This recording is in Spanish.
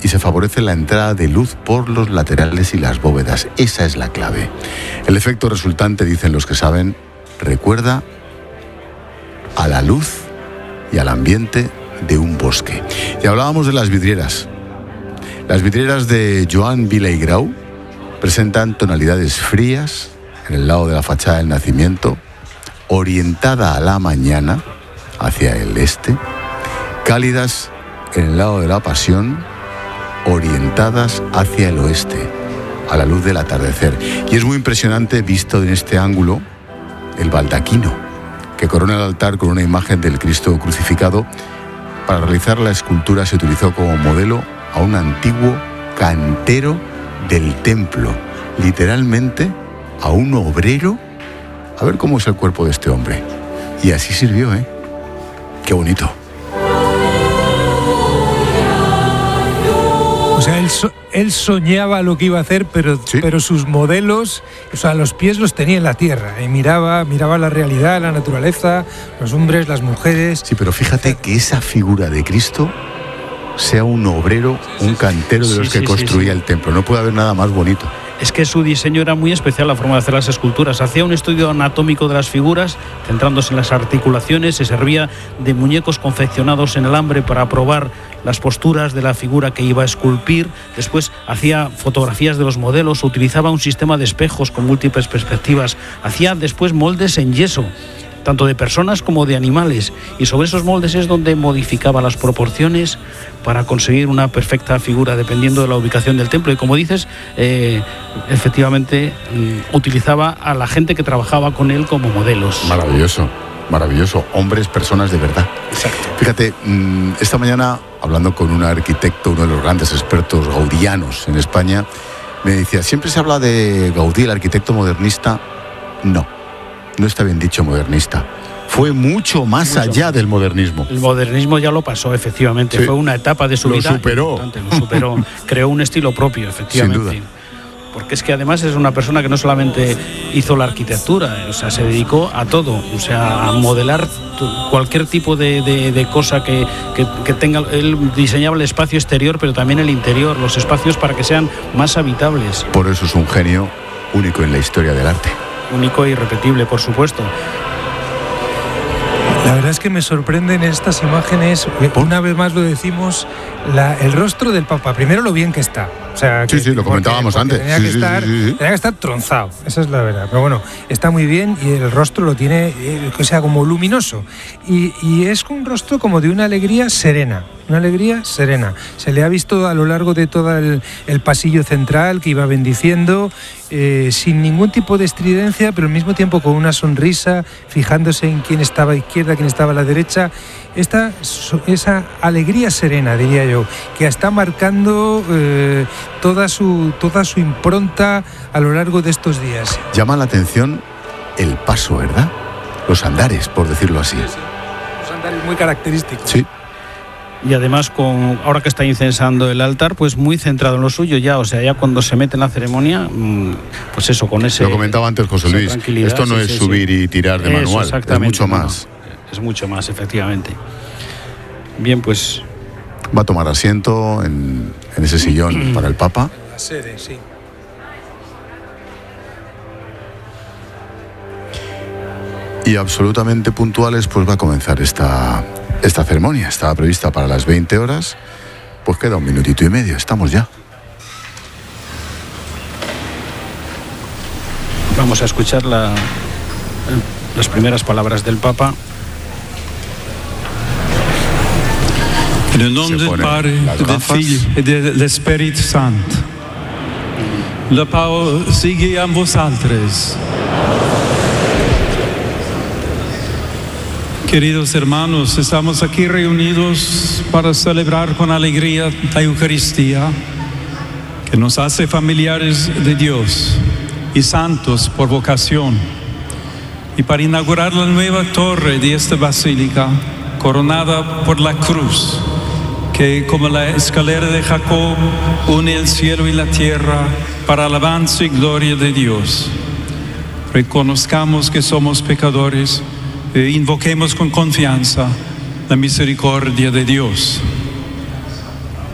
y se favorece la entrada de luz por los laterales y las bóvedas. Esa es la clave. El efecto resultante, dicen los que saben, recuerda a la luz y al ambiente de un bosque. Y hablábamos de las vidrieras. Las vidrieras de Joan Vila i Grau presentan tonalidades frías en el lado de la fachada del Nacimiento, orientada a la mañana, hacia el este, cálidas en el lado de la Pasión, orientadas hacia el oeste, a la luz del atardecer. Y es muy impresionante, visto en este ángulo, el baldaquino que corona el altar con una imagen del Cristo crucificado. Para realizar la escultura se utilizó como modelo a un antiguo cantero del templo, literalmente a un obrero. A ver cómo es el cuerpo de este hombre. Y así sirvió, ¿eh? Qué bonito. O sea, él soñaba lo que iba a hacer, pero sus modelos, o sea, los pies los tenía en la tierra. Y miraba la realidad, la naturaleza, los hombres, las mujeres. Sí, pero fíjate que esa figura de Cristo sea un obrero, un cantero de los que construía el templo. No puede haber nada más bonito. Es que su diseño era muy especial, la forma de hacer las esculturas. Hacía un estudio anatómico de las figuras, centrándose en las articulaciones. Se servía de muñecos confeccionados en alambre para probar las posturas de la figura que iba a esculpir. Después hacía fotografías de los modelos, utilizaba un sistema de espejos con múltiples perspectivas. Hacía después moldes en yeso, tanto de personas como de animales, y sobre esos moldes es donde modificaba las proporciones para conseguir una perfecta figura dependiendo de la ubicación del templo. Y como dices, efectivamente utilizaba a la gente que trabajaba con él como modelos. Maravilloso, maravilloso. Hombres, personas de verdad. Exacto. Fíjate, esta mañana, hablando con un arquitecto, uno de los grandes expertos gaudianos en España, me decía, siempre se habla de Gaudí, el arquitecto modernista. No está bien dicho modernista. Fue mucho más allá del modernismo. El modernismo ya lo pasó, efectivamente. Sí. Fue una etapa de su vida. Lo superó. Creó un estilo propio, efectivamente. Sin duda. Porque es que además es una persona que no solamente hizo la arquitectura, o sea, se dedicó a todo, o sea, a modelar cualquier tipo de cosa que tenga. Él diseñaba el espacio exterior, pero también el interior, los espacios para que sean más habitables. Por eso es un genio único en la historia del arte. Único e irrepetible, por supuesto. La verdad es que me sorprenden estas imágenes. Una vez más lo decimos, el rostro del Papa. Primero, lo bien que está. O sea, lo comentábamos antes. Tenía que estar tronzado, esa es la verdad. Pero bueno, está muy bien y el rostro lo tiene, que sea como luminoso. Y es un rostro como de una alegría serena. Una alegría serena. Se le ha visto a lo largo de todo el pasillo central que iba bendiciendo, sin ningún tipo de estridencia, pero al mismo tiempo con una sonrisa, fijándose en quién estaba a izquierda, quién estaba a la derecha. Esa alegría serena, diría yo, que está marcando toda su impronta a lo largo de estos días. Llama la atención el paso, ¿verdad? Los andares, por decirlo así. Sí. Los andares muy característicos. Sí. Y además, ahora que está incensando el altar, pues muy centrado en lo suyo ya, o sea, ya cuando se mete en la ceremonia, pues eso, con ese... Lo comentaba antes José Luis, esto no es subir y tirar de manual, es mucho más. Es mucho más, efectivamente. Bien, pues... Va a tomar asiento en ese sillón para el Papa. La sede, sí. Y absolutamente puntuales, pues va a comenzar esta ceremonia. Estaba prevista para las 20 horas, pues queda un minutito y medio, estamos ya. Vamos a escuchar las primeras palabras del Papa. En el nombre del Padre, del Figlio y del Espíritu Santo. La pau sigue a vosotros. Queridos hermanos, estamos aquí reunidos para celebrar con alegría la Eucaristía, que nos hace familiares de Dios y santos por vocación, y para inaugurar la nueva torre de esta basílica, coronada por la cruz, que como la escalera de Jacob une el cielo y la tierra para alabanza y gloria de Dios. Reconozcamos que somos pecadores e invoquemos con confianza la misericordia de Dios.